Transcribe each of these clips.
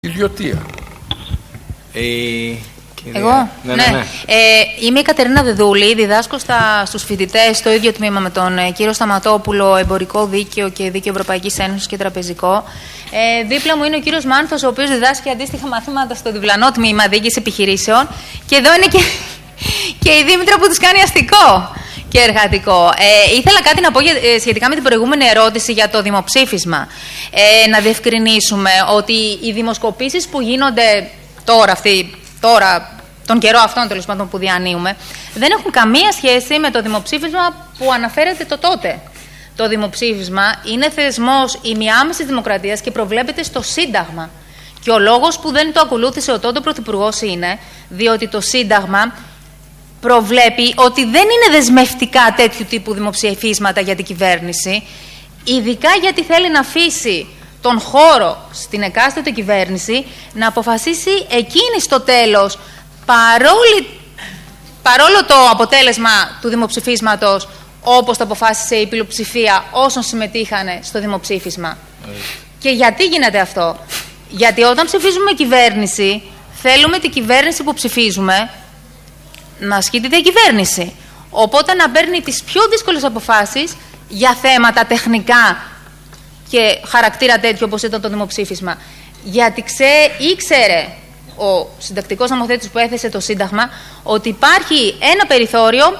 Ιδιωτία. Εγώ, ναι. Είμαι η Κατερίνα Δεδούλη, διδάσκω στους φοιτητές στο ίδιο τμήμα με τον κύριο Σταματόπουλο, εμπορικό δίκαιο και δίκαιο Ευρωπαϊκής Ένωσης και τραπεζικό. Δίπλα μου είναι ο κύριος Μάνθος, ο οποίος διδάσκει αντίστοιχα μαθήματα στο διπλανό τμήμα διοίκηση επιχειρήσεων. Και εδώ είναι και η Δήμητρα που τους κάνει αστικό και εργατικό. Ήθελα κάτι να πω σχετικά με την προηγούμενη ερώτηση για το δημοψήφισμα. Να διευκρινίσουμε ότι οι δημοσκοπήσεις που γίνονται τώρα, τον καιρό αυτόν τέλος πάντων που διανύουμε, δεν έχουν καμία σχέση με το δημοψήφισμα που αναφέρεται το τότε. Το δημοψήφισμα είναι θεσμός ημιάμεσης δημοκρατίας και προβλέπεται στο Σύνταγμα. Και ο λόγος που δεν το ακολούθησε ο τότε Πρωθυπουργός είναι διότι το Σύνταγμα προβλέπει ότι δεν είναι δεσμευτικά τέτοιου τύπου δημοψηφίσματα για την κυβέρνηση, ειδικά γιατί θέλει να αφήσει τον χώρο στην εκάστοτε κυβέρνηση να αποφασίσει εκείνη στο τέλος, παρόλο το αποτέλεσμα του δημοψηφίσματος, όπως το αποφάσισε η πλειοψηφία όσων συμμετείχαν στο δημοψήφισμα. Και γιατί γίνεται αυτό? Γιατί όταν ψηφίζουμε κυβέρνηση, θέλουμε την κυβέρνηση που ψηφίζουμε να ασκεί τη διακυβέρνηση. Οπότε να παίρνει τις πιο δύσκολες αποφάσεις για θέματα τεχνικά και χαρακτήρα τέτοιο όπως ήταν το δημοψήφισμα. Γιατί ήξερε ο συντακτικός νομοθέτης που έθεσε το Σύνταγμα ότι υπάρχει ένα περιθώριο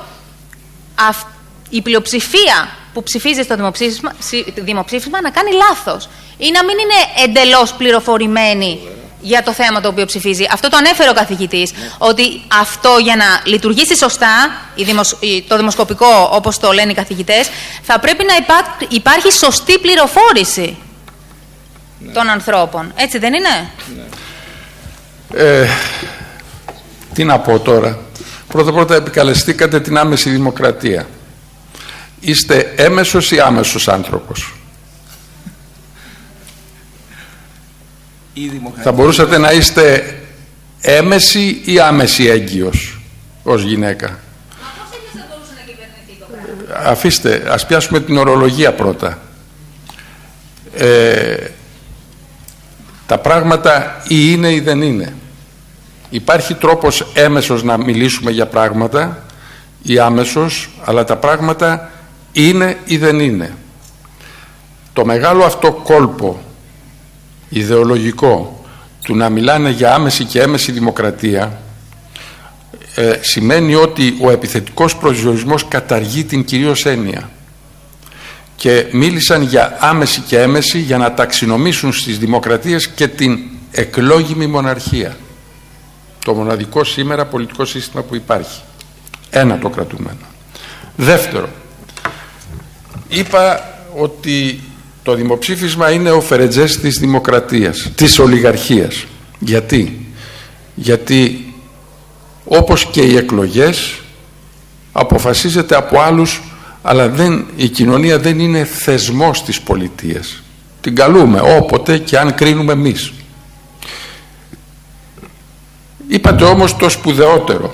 η πλειοψηφία που ψηφίζει στο δημοψήφισμα να κάνει λάθος ή να μην είναι εντελώς πληροφορημένη για το θέμα το οποίο ψηφίζει. Αυτό το ανέφερε ο καθηγητής, ότι αυτό για να λειτουργήσει σωστά το δημοσκοπικό, όπως το λένε οι καθηγητές, θα πρέπει να υπάρχει σωστή πληροφόρηση των ανθρώπων. Έτσι δεν είναι? Τι να πω τώρα. Πρώτα επικαλεστήκατε την άμεση δημοκρατία. Είστε έμεσος ή άμεσος άνθρωπος? Θα μπορούσατε να είστε έμεση ή άμεση έγκυος ως γυναίκα? Μα πώς έτσι θα μπορούσε να κυβερνηθεί το πράγμα? Αφήστε, ας πιάσουμε την ορολογία πρώτα. Τα πράγματα ή είναι ή δεν είναι. Υπάρχει τρόπος έμεσος να μιλήσουμε για πράγματα ή άμεσος, αλλά τα πράγματα είναι ή δεν είναι. Το μεγάλο αυτό κόλπο ιδεολογικό του να μιλάνε για άμεση και έμεση δημοκρατία σημαίνει ότι ο επιθετικός προσδιορισμός καταργεί την κυρίως έννοια και μίλησαν για άμεση και έμεση για να ταξινομήσουν στις δημοκρατίες και την εκλόγιμη μοναρχία, το μοναδικό σήμερα πολιτικό σύστημα που υπάρχει. Ένα το κρατούμενο. Δεύτερο, είπα ότι το δημοψήφισμα είναι ο φερετζές της δημοκρατίας, της ολιγαρχίας. Γιατί όπως και οι εκλογές αποφασίζεται από άλλους, αλλά η κοινωνία δεν είναι θεσμός της πολιτείας. Την καλούμε όποτε και αν κρίνουμε εμείς. Είπατε όμως το σπουδαιότερο.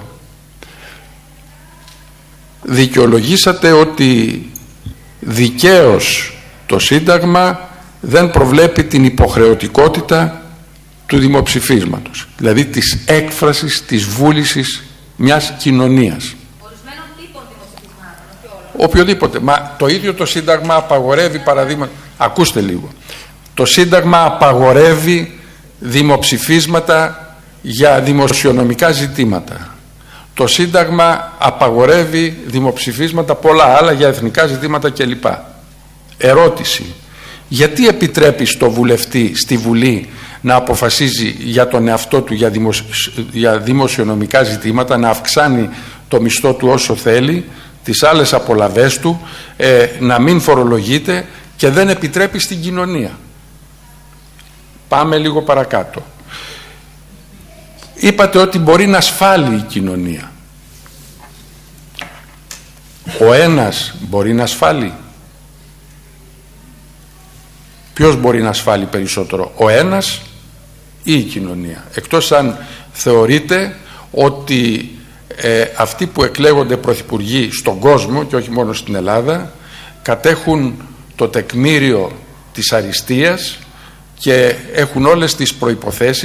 Δικαιολογήσατε ότι δικαίως το Σύνταγμα δεν προβλέπει την υποχρεωτικότητα του δημοψηφίσματος, δηλαδή της έκφρασης της βούλησης μιας κοινωνίας. Ορισμένων τύπων δημοψηφισμάτων, όχι όλα. Οποιοδήποτε. Μα το ίδιο το Σύνταγμα απαγορεύει παραδείγματα. Ακούστε λίγο. Το Σύνταγμα απαγορεύει δημοψηφίσματα για δημοσιονομικά ζητήματα. Το Σύνταγμα απαγορεύει δημοψηφίσματα πολλά άλλα για εθνικά ζητήματα κλπ. Ερώτηση. Γιατί επιτρέπει στο βουλευτή στη Βουλή να αποφασίζει για τον εαυτό του για δημοσιονομικά ζητήματα, να αυξάνει το μισθό του όσο θέλει, τις άλλες απολαβές του, να μην φορολογείται, και δεν επιτρέπει στην κοινωνία? Πάμε λίγο παρακάτω. Είπατε ότι μπορεί να ασφάλει η κοινωνία. Ο ένας μπορεί να ασφάλει? Ποιος μπορεί να ασφάλει περισσότερο, ο ένας ή η κοινωνία? Εκτός αν θεωρείτε ότι αυτοί που εκλέγονται πρωθυπουργοί στον κόσμο και όχι μόνο στην Ελλάδα κατέχουν το τεκμήριο της αριστείας και έχουν όλες τις προϋποθέσεις